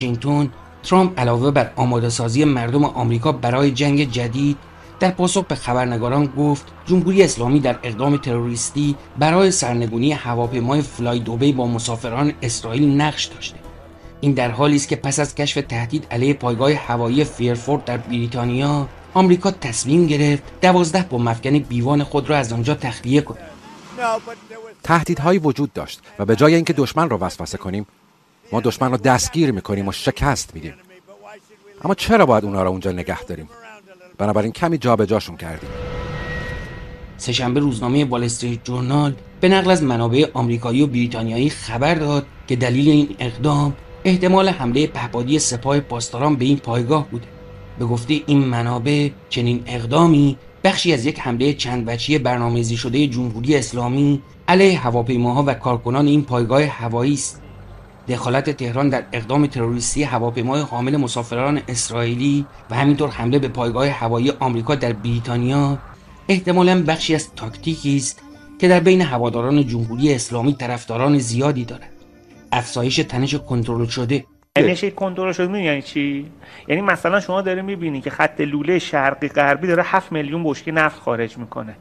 واشنگتن، ترامپ علاوه بر آماده‌سازی مردم آمریکا برای جنگ جدید، در پاسخ به خبرنگاران گفت جمهوری اسلامی در اقدام تروریستی برای سرنگونی هواپیمای فلای دوبی با مسافران اسرائیل نقش داشته. این در حالی است که پس از کشف تهدید علیه پایگاه هوایی فیرفورد در بریتانیا، آمریکا تصمیم گرفت 12 بمب افکن بیوان خود را از آنجا تخلیه کند. تهدیدهایی وجود داشت و به جای اینکه دشمن را وسوسه کنیم، ما دشمن را دستگیر میکنیم و شکست میدیم. اما چرا باید اونا را اونجا نگه داریم؟ بنابراین کمی جابجاشون کردیم. سه‌شنبه روزنامه وال استریت جورنال به نقل از منابع آمریکایی و بریتانیایی خبر داد که دلیل این اقدام احتمال حمله پهپادی سپاه پاسداران به این پایگاه بوده. به گفته این منابع چنین اقدامی بخشی از یک حمله چند وجهی برنامه‌ریزی شده جمهوری اسلامی علیه هواپیماها و کارکنان این پایگاه هوایی است. دخالت تهران در اقدام تروریستی هواپیمای حامل مسافران اسرائیلی و همینطور حمله به پایگاه هوایی آمریکا در بریتانیا احتمالاً بخشی از تاکتیکی است که در بین هواداران جمهوری اسلامی طرفداران زیادی دارد. افزایش تنش کنترل شده. تنش کنترل شده یعنی چی؟ یعنی مثلا شما داره میبینی که خط لوله شرقی غربی داره 7 میلیون بشکه نفت خارج میکنه.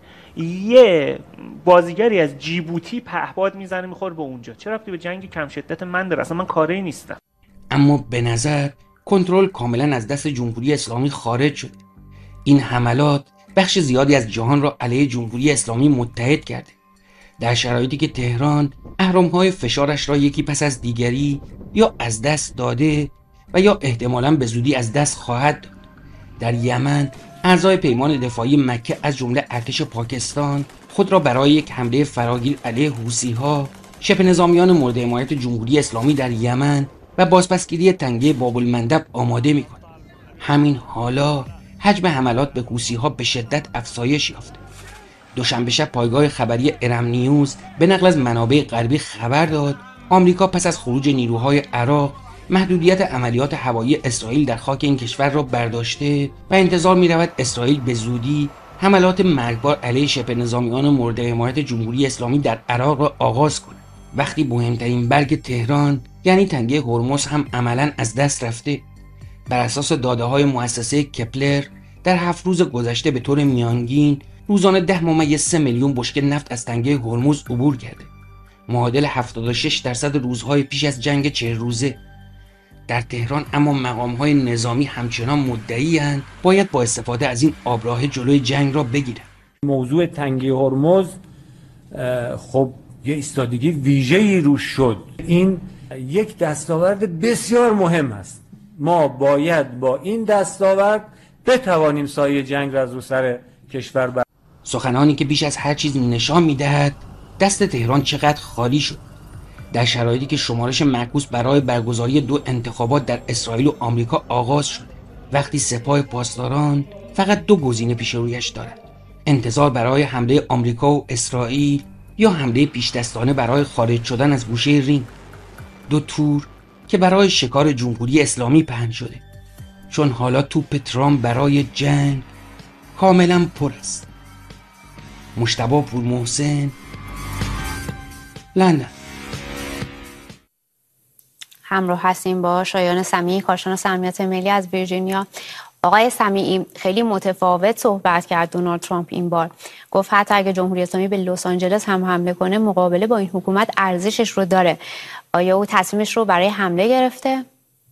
یه بازیگری از جیبوتی پهپاد میزنه میخوره به اونجا. چرا ربطی به جنگ کم شدت من داره؟ اصلا من کاری نیستم. اما به نظر کنترل کاملا از دست جمهوری اسلامی خارج شد. این حملات بخش زیادی از جهان را علیه جمهوری اسلامی متحد کرده. در شرایطی که تهران اهرم‌های فشارش را یکی پس از دیگری یا از دست داده و یا احتمالاً به زودی از دست خواهد داد. در یمن اعضای پیمان دفاعی مکه از جمله ارتش پاکستان خود را برای یک حمله فراگیر علیه حوثی‌ها، شبه نظامیان مورد حمایت جمهوری اسلامی در یمن و بازپسگیری تنگه باب‌المندب آماده می‌کنند. همین حالا حجم حملات به حوثی‌ها به شدت افزایش یافته. دوشنبه شب پایگاه خبری ارم نیوز به نقل از منابع غربی خبر داد آمریکا پس از خروج نیروهای عراق محدودیت عملیات هوایی اسرائیل در خاک این کشور را برداشته و انتظار می‌رود اسرائیل به زودی حملات مرگبار علیه شبه نظامیان مورد حمایت جمهوری اسلامی در عراق را آغاز کند. وقتی مهمترین برگ تهران یعنی تنگه هرمز هم عملاً از دست رفته. بر اساس داده‌های مؤسسه کپلر در 7 روز گذشته به طور میانگین روزانه 10.3 میلیون بشکه نفت از تنگه هرمز عبور کرده، معادل 76% روزهای پیش از جنگ 40 روزه. در تهران اما مقام‌های نظامی همچنان مدعی‌اند باید با استفاده از این آبراه جلوی جنگ را بگیرند. موضوع تنگه هرمز خب یه ایستادگی ویژه‌ای روش شد. این یک دستاورد بسیار مهم است. ما باید با این دستاورد بتوانیم سایه جنگ را از رو سر کشور بر. سخنانی که بیش از هر چیز نشان می‌دهد دست تهران چقدر خالی شد. در شرایطی که شمارش معکوس برای برگزاری 2 انتخابات در اسرائیل و آمریکا آغاز شده، وقتی سپاه پاسداران فقط 2 گزینه پیش رویش دارد: انتظار برای حمله آمریکا و اسرائیل یا حمله پیش‌دستانه برای خارج شدن از گوشه ریم. 2 تور که برای شکار جمهوری اسلامی پهن شده، چون حالا توپ ترامپ برای جنگ کاملا پر است. مجتبی پورمحسن، لندن. همراه هستیم با شایان سمیعی، کارشناس امنیت ملی از ویرجینیا. آقای سمیعی، خیلی متفاوت صحبت کرد دونالد ترامپ این بار. گفت حتی اگه جمهوری اسلامی به لس آنجلس هم حمله کنه، مقابله با این حکومت ارزشش رو داره. آیا او تصمیمش رو برای حمله گرفته؟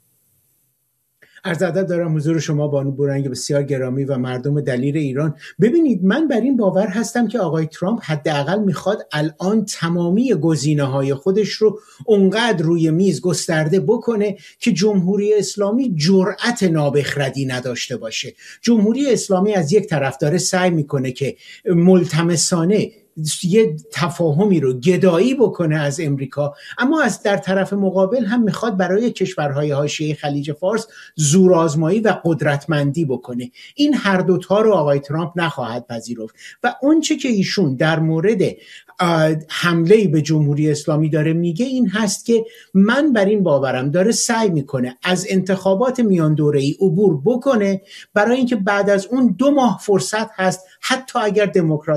عرض ادب دارم حضور شما بانو بورنگ بسیار گرامی و مردم دلیر ایران. ببینید، من بر این باور هستم که آقای ترامپ حداقل میخواد الان تمامی گزینه‌های خودش رو اونقدر روی میز گسترده بکنه که جمهوری اسلامی جرأت نابخردی نداشته باشه. جمهوری اسلامی از یک طرف داره سعی میکنه که ملتمسانه یه تفاهمی رو گدایی بکنه از امریکا، اما از در طرف مقابل هم میخواد برای کشورهای حاشیه خلیج فارس زورآزمایی و قدرتمندی بکنه. این هر دوتا رو آقای ترامپ نخواهد پذیرفت و اونچه که ایشون در مورد حمله به جمهوری اسلامی داره میگه این هست که من بر این باورم داره سعی میکنه از انتخابات میان دوره‌ای عبور بکنه، برای اینکه بعد از اون 2 ماه فرصت هست حتی اگر دموکرات‌ها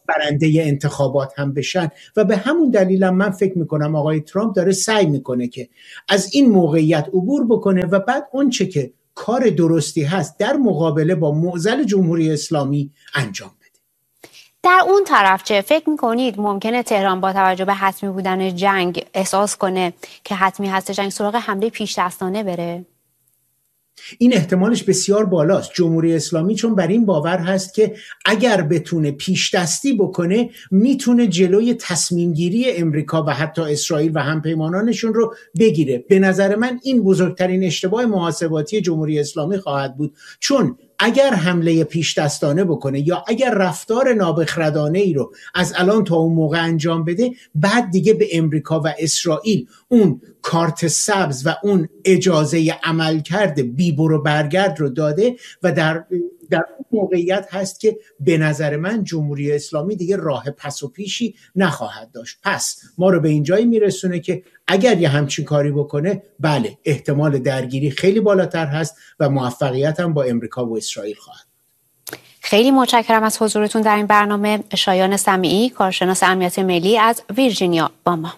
برنده انتخابات هم بشن و به همون دلیلم من فکر میکنم آقای ترامپ داره سعی میکنه که از این موقعیت عبور بکنه و بعد اون چه که کار درستی هست در مقابله با معضل جمهوری اسلامی انجام بده. در اون طرف چه فکر میکنید ممکنه تهران با توجه به حتمی بودن جنگ احساس کنه که حتمی هست جنگ سراغ حمله پیش دستانه بره؟ این احتمالش بسیار بالاست. جمهوری اسلامی چون بر این باور هست که اگر بتونه پیش دستی بکنه میتونه جلوی تصمیم گیری امریکا و حتی اسرائیل و همپیمانانشون رو بگیره. به نظر من این بزرگترین اشتباه محاسباتی جمهوری اسلامی خواهد بود، چون اگر حمله پیش دستانه بکنه یا اگر رفتار نابخردانه ای رو از الان تا اون موقع انجام بده، بعد دیگه به امریکا و اسرائیل اون کارت سبز و اون اجازه عملکرد بی برو برگرد رو داده و در اون موقعیت هست که به نظر من جمهوری اسلامی دیگه راه پس و پیشی نخواهد داشت. پس ما رو به این جایی میرسونه که اگر یه همچین کاری بکنه، بله احتمال درگیری خیلی بالاتر هست و موفقیت هم با امریکا و اسرائیل خواهد. خیلی متشکرم از حضورتون در این برنامه. شایان سمیعی، کارشناس امنیت ملی از ویرجینیا با ما.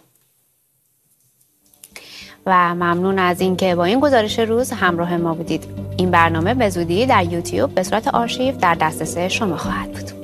و ممنون از اینکه با این گزارش روز همراه ما بودید. این برنامه به زودی در یوتیوب به صورت آرشیو در دسترس شما خواهد بود.